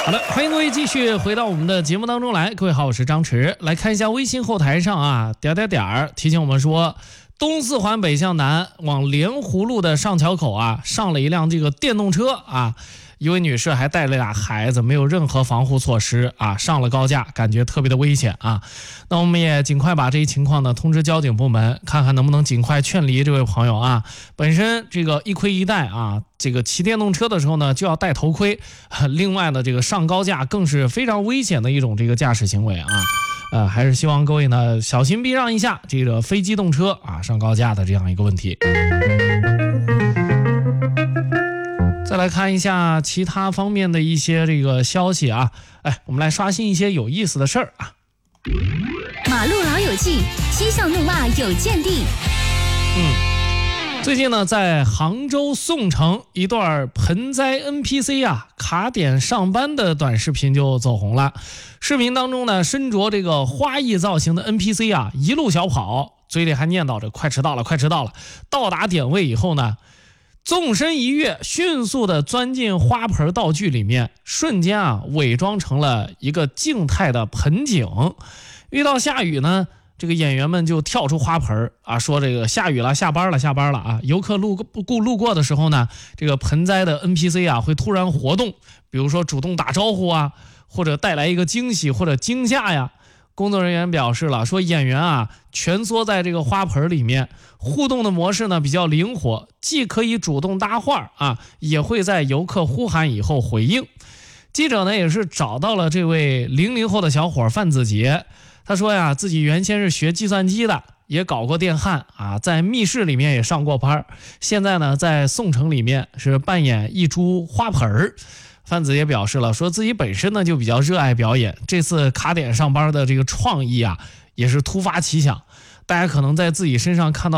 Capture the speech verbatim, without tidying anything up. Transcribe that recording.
好的，欢迎各位继续回到我们的节目当中来。各位好，我是张弛。来看一下微信后台上啊，点点点儿提醒我们说，东四环北向南往莲湖路的上桥口啊，上了一辆这个电动车啊。一位女士还带了俩孩子，没有任何防护措施啊，上了高架，感觉特别的危险啊。那我们也尽快把这一情况呢通知交警部门，看看能不能尽快劝离这位朋友啊。本身这个一盔一带啊，这个骑电动车的时候呢就要戴头盔，另外呢这个上高架更是非常危险的一种这个驾驶行为啊。呃，还是希望各位呢小心避让一下这个非机动车啊上高架的这样一个问题。再来看一下其他方面的一些这个消息啊，哎，我们来刷新一些有意思的事儿啊。 马路老友记，嬉笑怒骂有见地。 嗯，最近呢，在杭州宋城一段盆栽 N P C 啊卡点上班的短视频就走红了。视频当中呢，身着这个花艺造型的 N P C 啊，一路小跑，嘴里还念叨着快迟到了，快迟到了。到达点位以后呢，纵身一跃，迅速地钻进花盆道具里面，瞬间啊伪装成了一个静态的盆景。遇到下雨呢，这个演员们就跳出花盆啊，说这个下雨了，下班了，下班了啊。游客路过路过的时候呢，这个盆栽的 N P C 啊会突然活动，比如说主动打招呼啊，或者带来一个惊喜或者惊吓呀。工作人员表示了，说演员啊蜷缩在这个花盆里面，互动的模式呢比较灵活，既可以主动搭话啊，也会在游客呼喊以后回应。记者呢也是找到了这位零零后的小伙范子杰，他说呀，自己原先是学计算机的，也搞过电焊啊，在密室里面也上过班，现在呢在宋城里面是扮演一株花盆。范子也表示了，说自己本身呢就比较热爱表演，这次卡点上班的这个创意啊也是突发奇想，大家可能在自己身上看到